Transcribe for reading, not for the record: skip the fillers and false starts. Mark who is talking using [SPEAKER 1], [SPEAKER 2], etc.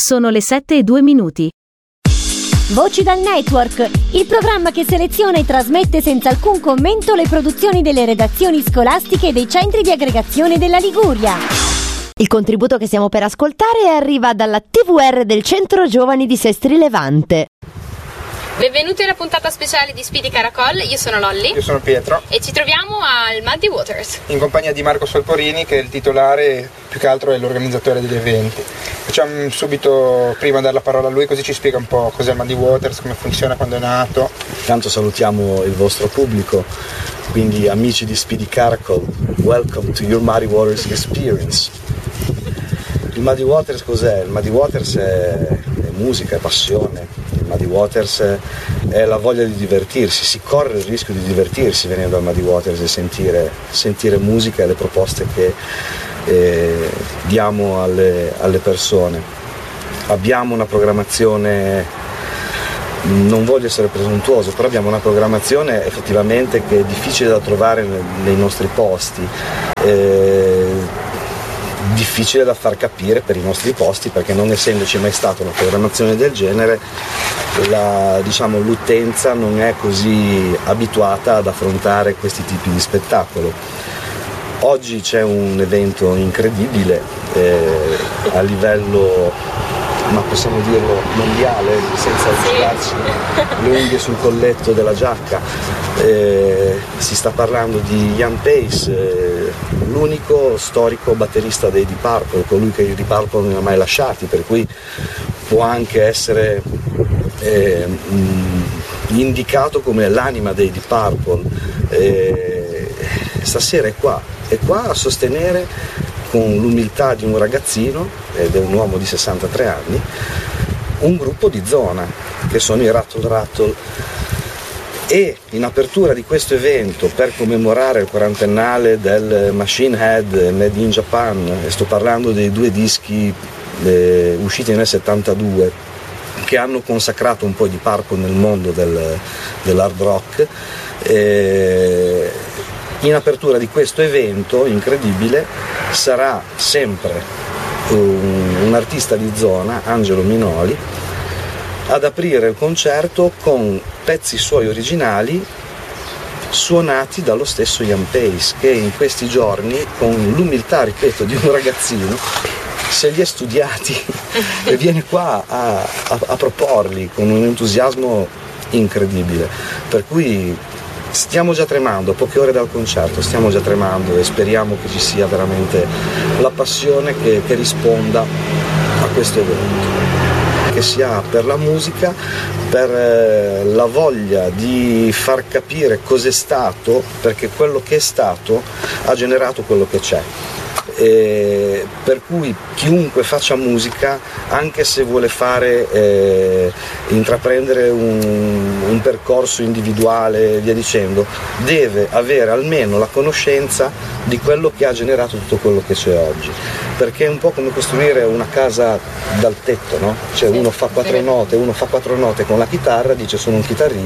[SPEAKER 1] Sono le 7:02.
[SPEAKER 2] Voci dal Network, il programma che seleziona e trasmette senza alcun commento le produzioni delle redazioni scolastiche e dei centri di aggregazione della Liguria. Il contributo che stiamo per ascoltare arriva dalla TVR del Centro Giovani di Sestri Levante.
[SPEAKER 3] Benvenuti alla puntata speciale di Speedy Caracol, io sono Lolly.
[SPEAKER 4] Io sono Pietro.
[SPEAKER 3] E ci troviamo al Muddy Waters.
[SPEAKER 4] In compagnia di Marco Solporini, che è il titolare e più che altro è l'organizzatore degli eventi. Facciamo subito prima dare la parola a lui, così ci spiega un po' cos'è il Muddy Waters, come funziona, quando è nato.
[SPEAKER 5] Intanto salutiamo il vostro pubblico, quindi amici di Speedy Caracol, welcome to your Muddy Waters experience. Il Muddy Waters cos'è? Il Muddy Waters è musica, è passione. Il Muddy Waters è la voglia di divertirsi, si corre il rischio di divertirsi venendo al Muddy Waters e sentire musica e le proposte che diamo alle persone. Abbiamo una programmazione, non voglio essere presuntuoso, però abbiamo una programmazione effettivamente che è difficile da trovare nei nostri posti. Difficile da far capire per i nostri posti, perché non essendoci mai stata una programmazione del genere, l'utenza non è così abituata ad affrontare questi tipi di spettacolo. Oggi c'è un evento incredibile a livello, ma possiamo dirlo, mondiale, senza alzarci le unghie sul colletto della giacca. Si sta parlando di Ian Pace, l'unico storico batterista dei Deep Purple, colui che i Deep Purple non ha mai lasciati, per cui può anche essere indicato come l'anima dei Deep Purple. Stasera è qua a sostenere, con l'umiltà di un ragazzino ed è un uomo di 63 anni, un gruppo di zona che sono i Rattle Rattle. E in apertura di questo evento, per commemorare il 40ennale del Machine Head Made in Japan, e sto parlando dei 2 dischi usciti nel 72 che hanno consacrato un po' di Purple nel mondo dell'hard rock, in apertura di questo evento incredibile sarà sempre un artista di zona, Angelo Minoli, ad aprire il concerto con pezzi suoi originali suonati dallo stesso Ian Pace, che in questi giorni, con l'umiltà, ripeto, di un ragazzino, se li è studiati e viene qua a proporli con un entusiasmo incredibile. Per cui stiamo già tremando, a poche ore dal concerto, stiamo già tremando e speriamo che ci sia veramente la passione che risponda a questo evento, che sia per la musica, per la voglia di far capire cos'è stato, perché quello che è stato ha generato quello che c'è. Per cui chiunque faccia musica, anche se vuole intraprendere un percorso individuale e via dicendo, deve avere almeno la conoscenza di quello che ha generato tutto quello che c'è oggi, perché è un po' come costruire una casa dal tetto, no? Cioè uno fa 4 note con la chitarra, dice sono un chitarrista,